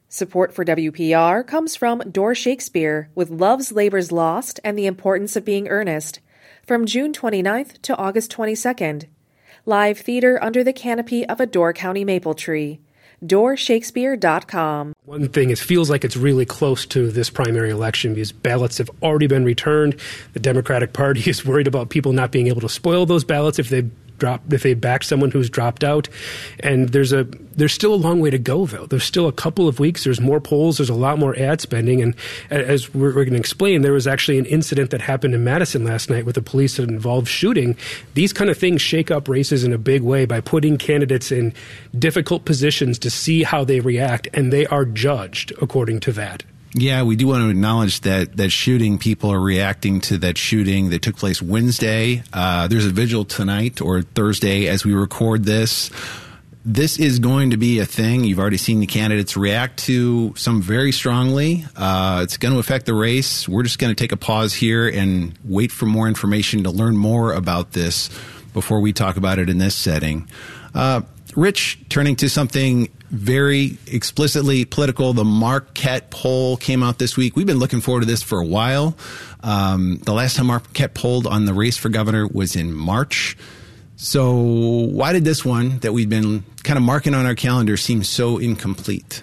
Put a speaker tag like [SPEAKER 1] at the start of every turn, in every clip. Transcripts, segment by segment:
[SPEAKER 1] Support for WPR comes from Door Shakespeare with Love's Labor's Lost and the Importance of Being Earnest from June 29th to August 22nd. Live theater under the canopy of a Door County maple tree. DoorShakespeare.com.
[SPEAKER 2] One thing, it feels like it's really close to this primary election because ballots have already been returned. The Democratic Party is worried about people not being able to spoil those ballots if they back someone who's dropped out. And there's still a long way to go, though. There's still a couple of weeks. There's more polls. There's a lot more ad spending. And as we're going to explain, there was actually an incident that happened in Madison last night with a police that involved shooting. These kind of things shake up races in a big way by putting candidates in difficult positions to see how they react, and they are judged according to that.
[SPEAKER 3] Yeah, we do want to acknowledge that shooting. People are reacting to that shooting that took place Wednesday. There's a vigil tonight or Thursday as we record this. This is going to be a thing. You've already seen the candidates react to some very strongly. It's going to affect the race. We're just going to take a pause here and wait for more information to learn more about this before we talk about it in this setting. Rich, turning to something very explicitly political, the Marquette poll came out this week. We've been looking forward to this for a while. The last time Marquette polled on the race for governor was in March. So why did this one that we've been kind of marking on our calendar seem so incomplete?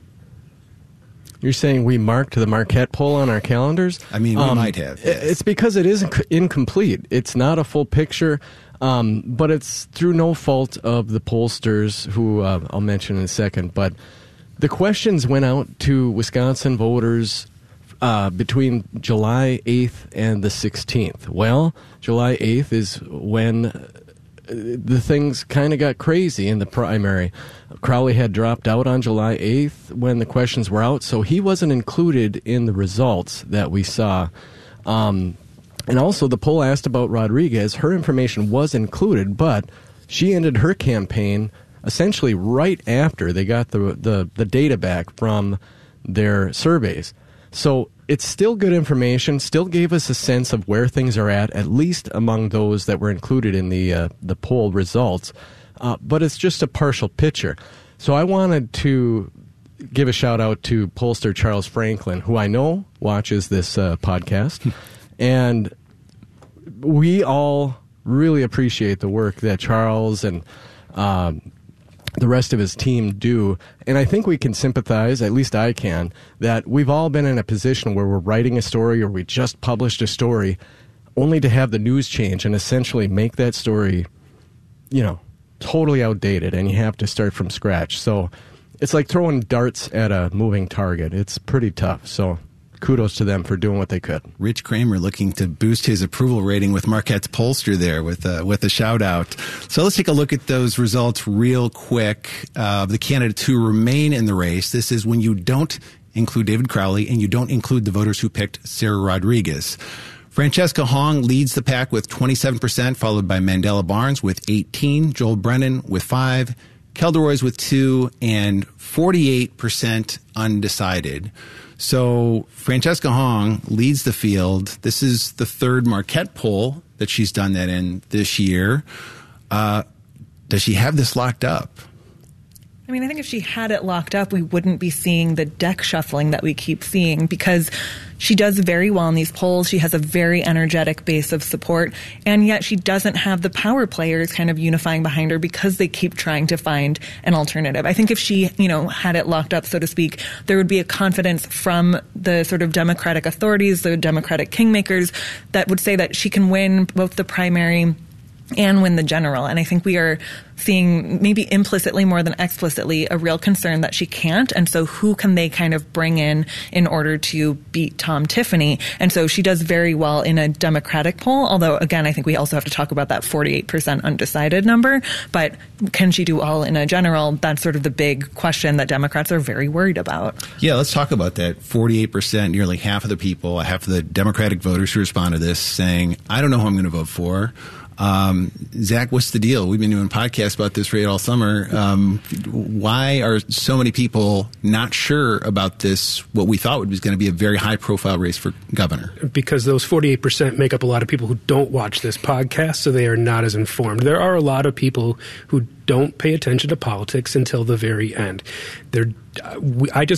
[SPEAKER 4] You're saying we marked the Marquette poll on our calendars?
[SPEAKER 3] I mean, we might have. Yes.
[SPEAKER 4] It's because it is incomplete. It's not a full picture. But it's through no fault of the pollsters, who I'll mention in a second. But the questions went out to Wisconsin voters between July 8th and the 16th. Well, July 8th is when the things kind of got crazy in the primary. Crowley had dropped out on July 8th when the questions were out, so he wasn't included in the results that we saw. And also, the poll asked about Rodriguez. Her information was included, but she ended her campaign essentially right after they got the data back from their surveys. So it's still good information, still gave us a sense of where things are at least among those that were included in the poll results. But it's just a partial picture. So I wanted to give a shout-out to pollster Charles Franklin, who I know watches this podcast. And we all really appreciate the work that Charles and the rest of his team do. And I think we can sympathize, at least I can, that we've all been in a position where we're writing a story or we just published a story only to have the news change and essentially make that story, totally outdated, and you have to start from scratch. So it's like throwing darts at a moving target. It's pretty tough. So kudos to them for doing what they could.
[SPEAKER 3] Rich Kramer looking to boost his approval rating with Marquette's pollster there with a shout out. So let's take a look at those results real quick. The candidates who remain in the race. This is when you don't include David Crowley and you don't include the voters who picked Sarah Rodriguez. Francesca Hong leads the pack with 27%, followed by Mandela Barnes with 18%, Joel Brennan with 5%, Kelderoy's with 2%, and 48% undecided. So Francesca Hong leads the field. This is the third Marquette poll that she's done that in this year. Does she have this locked up?
[SPEAKER 5] I mean, I think if she had it locked up, we wouldn't be seeing the deck shuffling that we keep seeing, because she does very well in these polls. She has a very energetic base of support, and yet she doesn't have the power players kind of unifying behind her because they keep trying to find an alternative. I think if she, had it locked up, so to speak, there would be a confidence from the sort of Democratic authorities, the Democratic kingmakers, that would say that she can win both the primary and win the general. And I think we are seeing, maybe implicitly more than explicitly, a real concern that she can't. And so who can they kind of bring in order to beat Tom Tiffany? And so she does very well in a Democratic poll, although, again, I think we also have to talk about that 48% undecided number. But can she do all in a general? That's sort of the big question that Democrats are very worried about.
[SPEAKER 3] Yeah, let's talk about that. 48%, nearly half of the people, half of the Democratic voters who respond to this saying, I don't know who I'm going to vote for. Zach, what's the deal? We've been doing podcasts about this rate all summer. Why are so many people not sure about this, what we thought was going to be a very high-profile race for governor?
[SPEAKER 2] Because those 48% make up a lot of people who don't watch this podcast, so they are not as informed. There are a lot of people who don't pay attention to politics until the very end. I just